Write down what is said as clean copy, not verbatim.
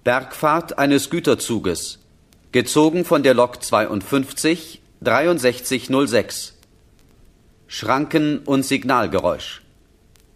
Bergfahrt eines Güterzuges, gezogen von der Lok 52 6306. Schranken- und Signalgeräusch.